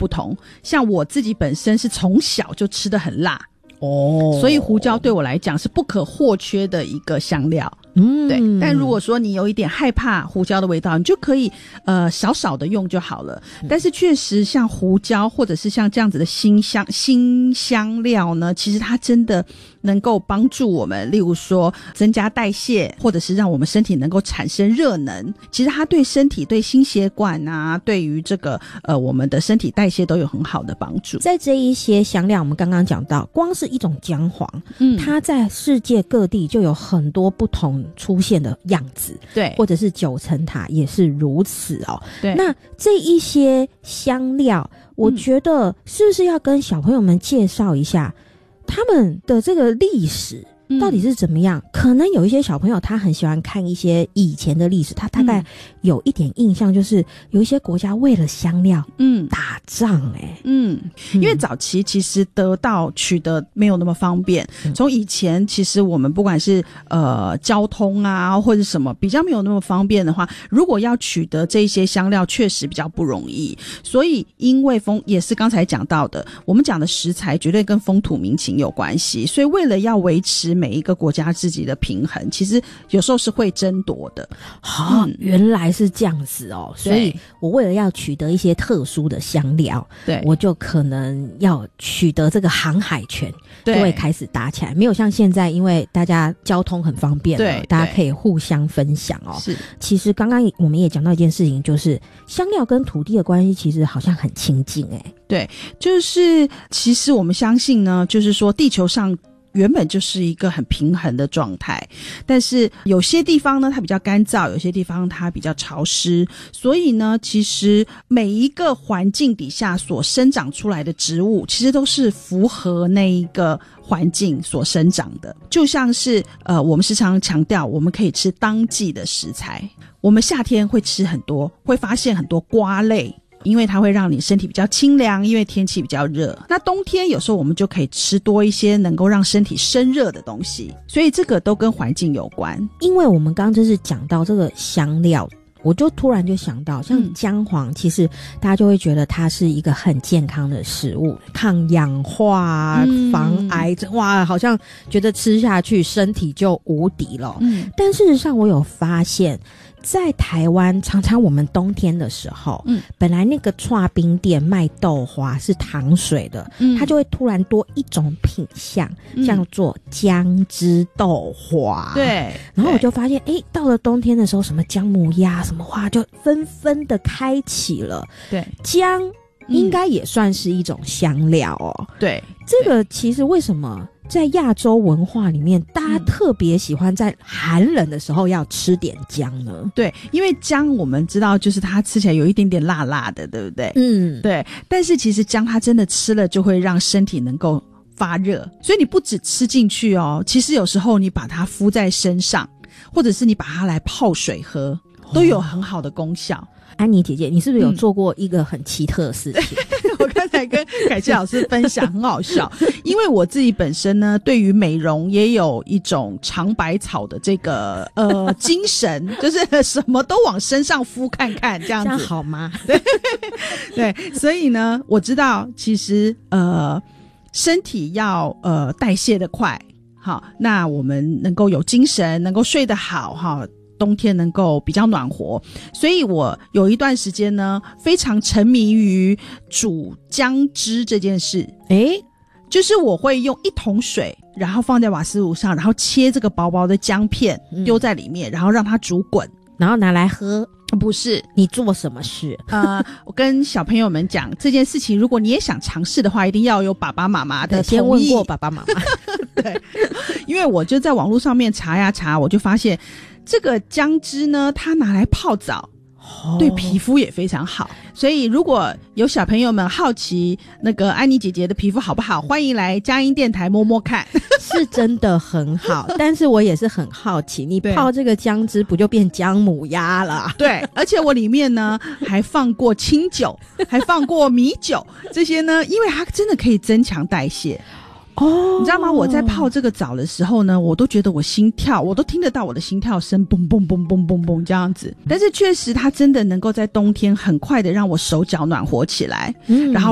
不同。像我自己本身是从小就吃得很辣所以胡椒对我来讲是不可或缺的一个香料。对。但如果说你有一点害怕胡椒的味道，你就可以少少的用就好了。但是确实像胡椒或者是像这样子的新香料呢，其实它真的能够帮助我们，例如说增加代谢，或者是让我们身体能够产生热能。其实它对身体、对心血管啊，对于这个我们的身体代谢都有很好的帮助。 在这一些香料我们刚刚讲到，光是一种姜黄它在世界各地就有很多不同出现的样子， 对， 或者是九层塔也是如此对。 那这一些香料我觉得是不是要跟小朋友们介绍一下他们的这个历史到底是怎么样？可能有一些小朋友他很喜欢看一些以前的历史，他大概有一点印象，就是有一些国家为了香料打仗因为早期其实取得没有那么方便。从以前其实我们不管是交通啊或者什么比较没有那么方便的话，如果要取得这些香料确实比较不容易。所以因为也是刚才讲到的，我们讲的食材绝对跟风土民情有关系，所以为了要维持每一个国家自己的平衡，其实有时候是会争夺的。 原来是这样子所以我为了要取得一些特殊的香料，对，我就可能要取得这个航海权，就会开始打起来。没有像现在，因为大家交通很方便了，对，大家可以互相分享是。其实刚刚我们也讲到一件事情，就是香料跟土地的关系其实好像很亲近对，就是其实我们相信呢，就是说地球上原本就是一个很平衡的状态，但是有些地方呢它比较干燥，有些地方它比较潮湿，所以呢其实每一个环境底下所生长出来的植物其实都是符合那一个环境所生长的。就像是我们时常强调我们可以吃当季的食材，我们夏天会吃很多，会发现很多瓜类，因为它会让你身体比较清凉，因为天气比较热。那冬天有时候我们就可以吃多一些能够让身体生热的东西，所以这个都跟环境有关。 因为我们刚刚就是讲到这个香料，我就突然就想到像姜黄其实大家就会觉得它是一个很健康的食物，抗氧化防癌症，哇，好像觉得吃下去身体就无敌了但事实上我有发现在台湾常常我们冬天的时候本来那个剉冰店卖豆花是糖水的它就会突然多一种品项叫做姜汁豆花。 对， 然后我就发现到了冬天的时候什么姜母鸭什么花就纷纷的开启了。对，姜应该也算是一种香料对，这个其实为什么在亚洲文化里面大家特别喜欢在寒冷的时候要吃点姜呢？ 对，因为姜我们知道就是它吃起来有一点点辣辣的，对不对？对，但是其实姜它真的吃了就会让身体能够发热，所以你不只吃进去其实有时候你把它敷在身上，或者是你把它来泡水喝，都有很好的功效。 安妮姐姐，你是不是有做过一个很奇特的事情？ 我刚才跟凯茜老师分享很好笑，因为我自己本身呢对于美容也有一种尝百草的这个精神，就是什么都往身上敷看看这样子， 这样好吗？ 对，所以呢我知道其实身体要代谢的快，好，那我们能够有精神，能够睡得好冬天能够比较暖和，所以我有一段时间呢非常沉迷于煮姜汁这件事。就是我会用一桶水，然后放在瓦斯炉上，然后切这个薄薄的姜片丢在里面，然后让它煮滚， 然后拿来喝。 不是， 你做什么事？ 我跟小朋友们讲这件事情，如果你也想尝试的话，一定要有爸爸妈妈的同意。 先问过爸爸妈妈。 对，因为我就在网络上面查呀查，我就发现这个姜汁呢，它拿来泡澡对皮肤也非常好。所以如果有小朋友们好奇那个安妮姐姐的皮肤好不好，欢迎来佳音电台摸摸看。 是真的很好，但是我也是很好奇，你泡这个姜汁不就变姜母鸭了？ 对，而且我里面呢还放过清酒，还放过米酒，这些呢因为它真的可以增强代谢。你知道吗？我在泡这个澡的时候呢，我都觉得我心跳，我都听得到我的心跳声，嘣嘣嘣嘣嘣嘣这样子。但是确实它真的能够在冬天很快的让我手脚暖和起来，然后